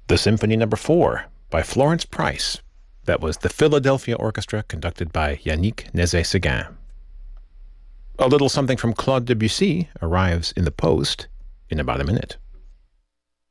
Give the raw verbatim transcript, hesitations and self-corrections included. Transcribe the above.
The Symphony Number four by Florence Price. That was the Philadelphia Orchestra, conducted by Yannick Nézet-Séguin. A little something from Claude Debussy arrives in the post in about a minute.